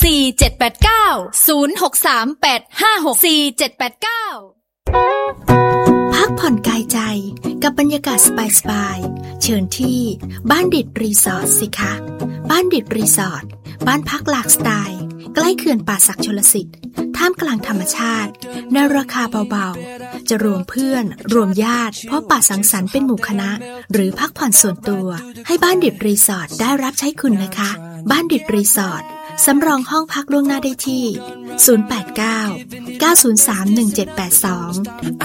พักผ่อนกายใจกับบรรยากาศสบายๆเชิญที่บ้านดิดรีสอร์ทสิคะบ้านดิดรีสอร์ทบ้านพักหลากสไตล์ใกล้เขื่อนป่าสักชลสิทธิ์ท่ามกลางธรรมชาติในราคาเบาๆจะรวมเพื่อนรวมญาติพบปะสังสรรค์เป็นหมู่คณะหรือพักผ่อนส่วนตัวให้บ้านดิดรีสอร์ทได้รับใช้คุณนะคะบ้านดิดรีสอร์ทสำรองห้องพักล่วงหน้าได้ที่089 903 1782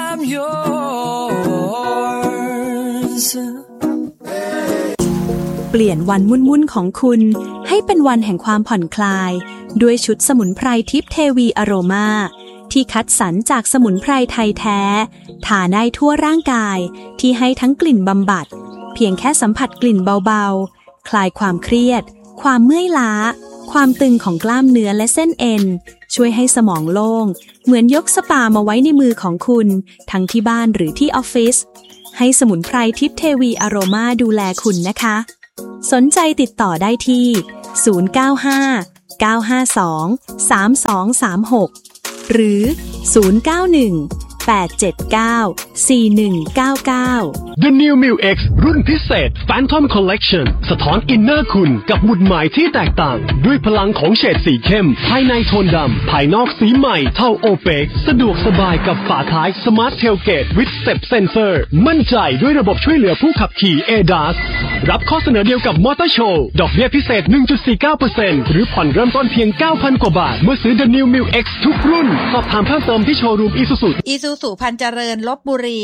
เปลี่ยนวันวุ่นๆของคุณให้เป็นวันแห่งความผ่อนคลายด้วยชุดสมุนไพรทิพย์เทวีอโรมาที่คัดสรรจากสมุนไพรไทยแท้ทาได้ทั่วร่างกายที่ให้ทั้งกลิ่นบำบัดเพียงแค่สัมผัสกลิ่นเบาๆคลายความเครียดความเมื่อยล้าความตึงของกล้ามเนื้อและเส้นเอ็นช่วยให้สมองโล่งเหมือนยกสปามาไว้ในมือของคุณทั้งที่บ้านหรือที่ออฟฟิศให้สมุนไพรทิพย์เทวีอโรมาดูแลคุณนะคะสนใจติดต่อได้ที่095 952 3236หรือ091 879 4199 The New Mu X รุ่นพิเศษ Phantom Collection สะท้อนอินเนอร์คุณกับหมุดหมายที่แตกต่างด้วยพลังของเฉดสีเข้มภายในโทนดำภายนอกสีใหม่เท่าโอเปกสะดวกสบายกับฝาท้าย Smart Tailgate with Step Sensor มั่นใจด้วยระบบช่วยเหลือผู้ขับขี่ ADAS รับข้อเสนอเดียวกับ Motor Show ดอกเบี้ยพิเศษ 1.49% หรือผ่อนเริ่มต้นเพียง 9,000 กว่าบาทเมื่อซื้อ The New Mu X ทุกรุ่นสอบถามเพิ่มเติมที่โชว์รูม Isuzu พันเจริญลพบุรี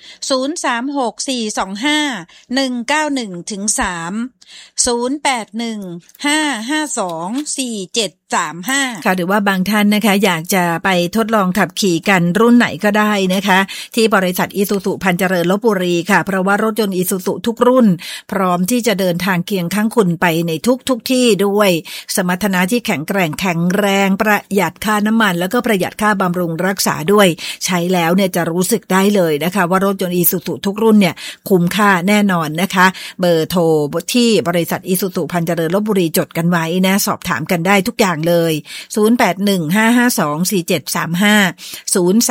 036-425-1913 ค่ะหรือว่าบางท่านนะคะอยากจะไปทดลองขับขี่กันรุ่นไหนก็ได้นะคะที่บริษัท Isuzu พันเจริญลพบุรีค่ะเพราะว่ารถยนต์ Isuzu ทุกรุ่นพร้อมที่จะเดินทางเคียงข้างคุณไปในทุกที่ด้วยสมรรถนะที่แข็งแรงประหยัดค่าน้ำมันแล้วก็ประหยัดค่าบำรุงรักษาด้วยใช้แล้วเนี่ยจะรู้สึกได้เลยนะคะว่ารถยนต์ Isuzu ทุกรุ่นเนี่ยคุ้มค่าแน่นอนนะคะเบอร์โทรที่บริษัท Isuzu พันเจริญลพบุรีจดกันไว้นะสอบถามกันได้ทุกอย่างเลย0815524735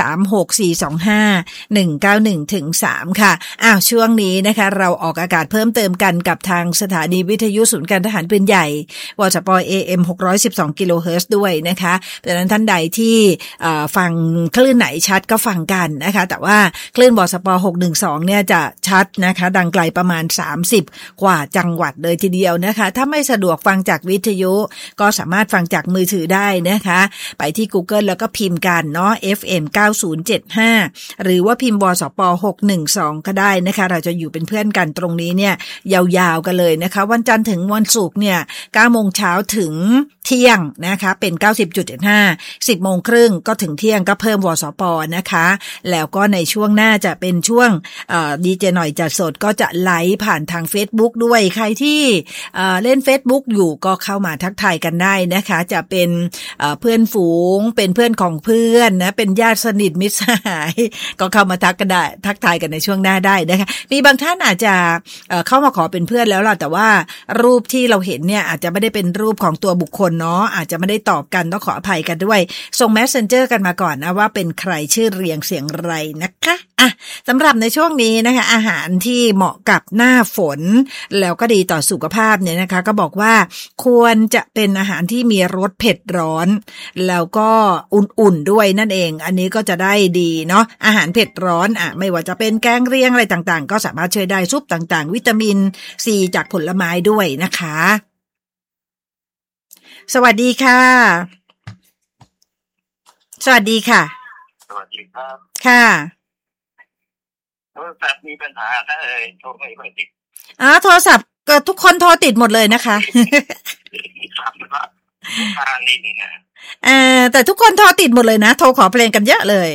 036-425-191-3ค่ะช่วงนี้นะคะเราออกอากาศเพิ่มเติมกันกับทางสถานีวิทยุศูนย์การทหารปืนใหญ่วชป AM 612กิโลเฮิรตซ์ด้วยนะคะดังนั้นท่านใดที่ฟังคลื่นไหนชัดก็ฟังกันนะคะแต่ว่าคลื่นวชป612เนี่ยจะชัดนะคะดังไกลประมาณ30กว่าจังหวัดเลยทีเดียวนะคะถ้าไม่สะดวกฟังจากวิทยุก็สามารถฟังจากมือถือได้นะคะไปที่ Google แล้วก็พิมพ์กันเนาะ FM 9075หรือว่าพิมพ์วชป612ก็ได้นะคะเราจะอยู่เป็นเพื่อนกันตรงนี้เนี่ยยาวๆกันเลยนะคะวันจันทร์ถึงวันศุกร์เนี่ย 9:00 นถึงเที่ยงนะคะเป็น 90.75 10:30 นก็ถึงเที่ยงก็เพิ่มวสปนะคะแล้วก็ในช่วงหน้าจะเป็นช่วงดีเจหน่อยจัดสดก็จะไลฟ์ผ่านทาง Facebook ด้วยใครที่เล่น Facebook อยู่ก็เข้ามาทักทายกันได้นะคะจะเป็นเพื่อนฝูงเป็นเพื่อนของเพื่อนนะเป็นญาติสนิทมิตรสหายก็เข้ามาทักกันได้ทักทายกันในช่วงหน้าได้นะคะมีบางท่านอาจจะเข้ามาขอเป็นเพื่อนแล้วล่ะแต่ว่ารูปที่เราเห็นเนี่ยอาจจะไม่ได้เป็นรูปของตัวบุคคลเนาะอาจจะไม่ได้ตอบกันต้องขออภัยกันด้วยส่ง Messenger กันมาก่อนนะว่าเป็นใครชื่อเรียงเสียงไรนะคะสำหรับในช่วงนี้นะคะอาหารที่เหมาะกับหน้าฝนแล้วก็ดีต่อสุขภาพเนี่ยนะคะก็บอกว่าควรจะเป็นอาหารที่มีรสเผ็ดร้อนแล้วก็อุ่นๆด้วยนั่นเองอันนี้ก็จะได้ดีเนาะอาหารเผ็ดร้อนไม่ว่าจะเป็นแกงเรียงอะไรต่างๆก็สามารถช่วยได้ซุปต่างๆวิตามินซีจากผลไม้ด้วยนะคะสวัสดีค่ะสวัสดีค่ะสวัสดีครับค่ะโทรศัพท์มีปัญหานะโทรไม่ค่อยติดโทรศัพท์ก็ทุกคนโทรติดหมดเลยนะคะครับนี่นะแต่ทุกคนโทรติดหมดเลยนะโทรขอเพลงกันเยอะเลย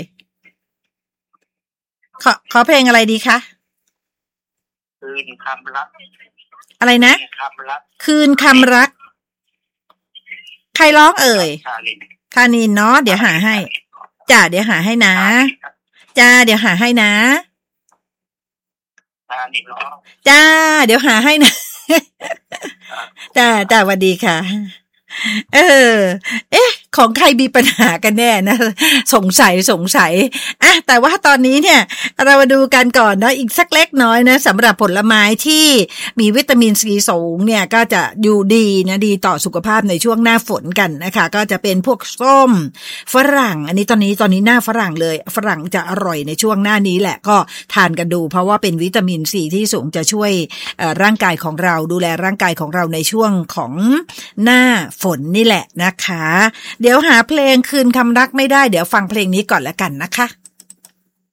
ขอเพลงอะไรดีคะคืนคำรักอะไรนะคืนคำรักใครร้องเอ่ยธานินเนาะเดี๋ยวหาให้จ้าเดี๋ยวหาให้นะจ้าเดี๋ยวหาให้นะจ้าเดี๋ยวหาให้นะจ้าสวัสดีค่ะเอ๊ะของใครมีปัญหากันแน่นะสงสัยอ่ะแต่ว่าตอนนี้เนี่ยเรามาดูกันก่อนนะอีกสักเล็กน้อยนะสำหรับผลไม้ที่มีวิตามินซีสูงเนี่ยก็จะอยู่ดีนะดีต่อสุขภาพในช่วงหน้าฝนกันนะคะก็จะเป็นพวกส้มฝรั่งอันนี้ตอนนี้หน้าฝรั่งเลยฝรั่งจะอร่อยในช่วงหน้านี้แหละก็ทานกันดูเพราะว่าเป็นวิตามินซีที่สูงจะช่วยร่างกายของเราดูแลร่างกายของเราในช่วงของหน้าฝนนี่แหละนะคะเดี๋ยวหาเพลงคืนคำรักไม่ได้เดี๋ยวฟังเพลงนี้ก่อนแล้วกันนะคะ